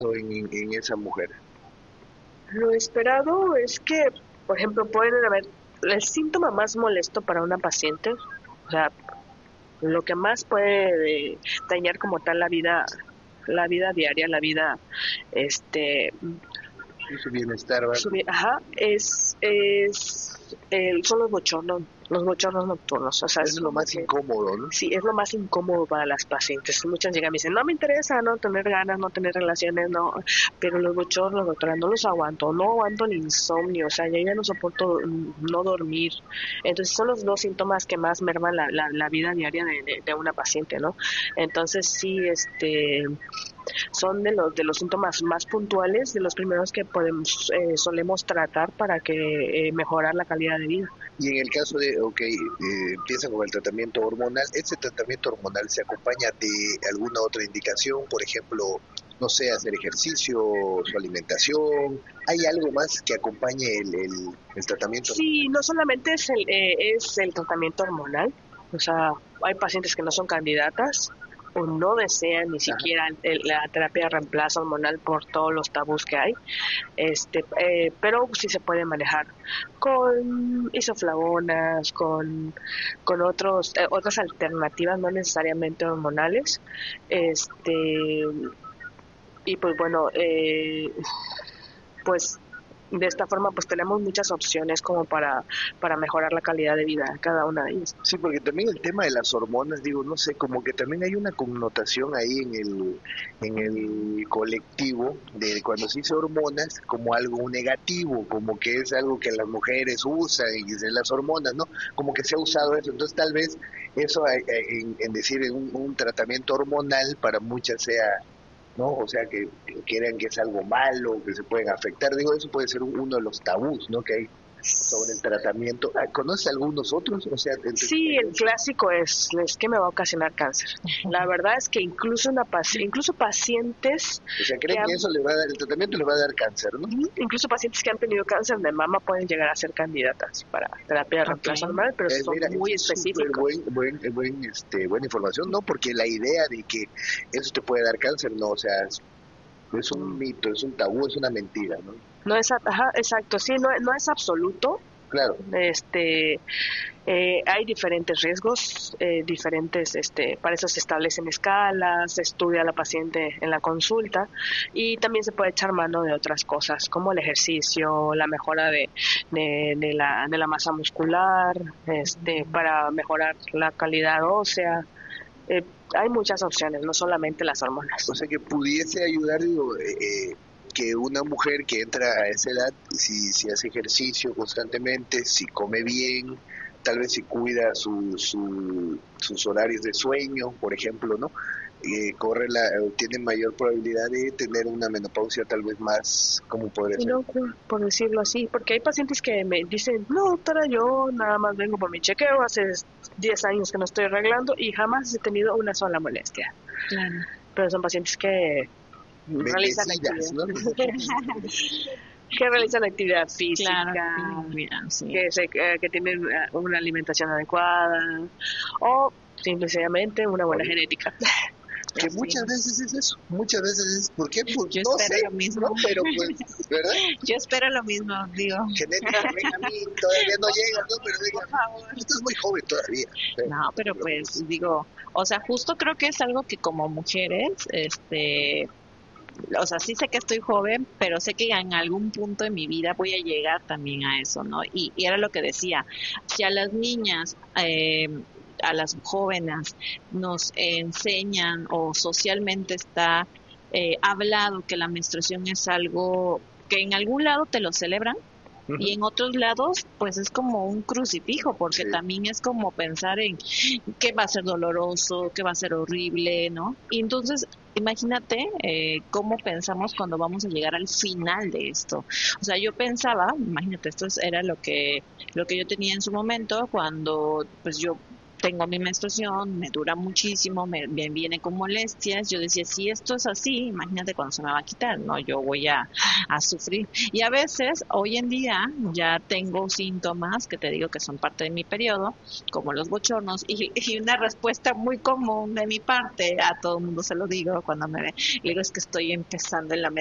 en esa mujer? Lo esperado es que, por ejemplo, pueden haber el síntoma más molesto para una paciente, o sea, lo que más puede dañar como tal la vida diaria, la vida, este, Y su bienestar, ¿verdad? ajá, son los bochornos nocturnos, o sea, Es es lo como más que incómodo, ¿no? sí, es lo más incómodo para las pacientes. Muchas llegan y me dicen, no me interesa no tener ganas, no tener relaciones, no, pero los bochornos, doctora, no los aguanto, no aguanto el insomnio, o sea, yo ya no soporto no dormir. Entonces son los dos síntomas que más merman la vida diaria de una paciente, ¿no? Entonces sí, son de los síntomas más puntuales, de los primeros que solemos tratar para que mejorar la calidad de vida. Y en el caso de, empieza con el tratamiento hormonal, ¿ese tratamiento hormonal se acompaña de alguna otra indicación? Por ejemplo, no sé, hacer ejercicio, su alimentación. ¿Hay algo más que acompañe el tratamiento? Sí, no solamente es el tratamiento hormonal, o sea, hay pacientes que no son candidatas o no desean ni Ajá. siquiera la terapia de reemplazo hormonal por todos los tabús que hay, pero sí se puede manejar con isoflavonas, con otras alternativas no necesariamente hormonales, este, y pues bueno, pues de esta forma pues tenemos muchas opciones como para mejorar la calidad de vida de cada una de ellas. Sí, porque también el tema de las hormonas, digo, no sé, como que también hay una connotación ahí en el colectivo de cuando se dice hormonas como algo negativo, como que es algo que las mujeres usan y dicen las hormonas, ¿no? Como que se ha usado eso, entonces tal vez eso en decir un tratamiento hormonal para muchas sea, ¿no? O sea, que crean que es algo malo, que se pueden afectar, digo, eso puede ser uno de los tabús, ¿no? Que hay sobre el tratamiento. ¿Conoce algunos otros? O sea, en tu Sí, el experiencia. clásico es que me va a ocasionar cáncer. La verdad es que incluso pacientes O sea, que creen que han eso le va a dar, el tratamiento le va a dar cáncer, ¿no? incluso pacientes que han tenido cáncer de mama pueden llegar a ser candidatas para terapia de reemplazo Okay. hormonal, pero son Mira, muy eso es súper específicos. buena información, ¿no? Porque la idea de que eso te puede dar cáncer, no, o sea, es un mito, es un tabú, es una mentira, ¿no? No es, ajá, exacto, sí, no es absoluto. Claro. Este, hay diferentes riesgos, para eso se establecen escalas, se estudia a la paciente en la consulta y también se puede echar mano de otras cosas como el ejercicio, la mejora de la masa muscular, para mejorar la calidad ósea. Eh, Hay muchas opciones, no solamente las hormonas. O sea, que pudiese ayudar, digo, que una mujer que entra a esa edad, si hace ejercicio constantemente, si come bien, tal vez si cuida sus horarios de sueño, por ejemplo, ¿no? Tiene mayor probabilidad de tener una menopausia tal vez más, ¿cómo podría ser? Inocua, por decirlo así, porque hay pacientes que me dicen, no, doctora, yo nada más vengo por mi chequeo, hace 10 años que no estoy arreglando y jamás he tenido una sola molestia. Claro. Pero son pacientes que realizan Bendecidas, actividad, ¿no? que realizan actividad Claro, física, que muy bien, sí. que tienen una alimentación adecuada o simplemente una buena Oye, genética. que Sí. muchas veces es eso, muchas veces es, ¿por qué? Pues Yo no espero sé, lo mismo. ¿no? Pero pues, ¿verdad? Yo espero lo mismo, digo. Genéticamente a mí todavía no llega, ¿no? Pero Por digan, favor. usted es muy joven todavía. No, pero pues digo, o sea, justo creo que es algo que como mujeres, o sea, sí sé que estoy joven, pero sé que en algún punto de mi vida voy a llegar también a eso, ¿no? Y era lo que decía, si a las niñas, a las jóvenes nos enseñan o socialmente está hablado que la menstruación es algo que en algún lado te lo celebran, y en otros lados, pues es como un crucifijo, porque Sí. también es como pensar en qué va a ser doloroso, qué va a ser horrible, ¿no? Y entonces, imagínate cómo pensamos cuando vamos a llegar al final de esto. O sea, yo pensaba, imagínate, era lo que yo tenía en su momento, cuando pues yo tengo mi menstruación, me dura muchísimo, me viene con molestias. Yo decía, si esto es así, imagínate cuando se me va a quitar, ¿no? Yo voy a sufrir. Y a veces, hoy en día, ya tengo síntomas que te digo que son parte de mi periodo, como los bochornos, y una respuesta muy común de mi parte, a todo el mundo se lo digo cuando me ve, le digo, es que estoy empezando en la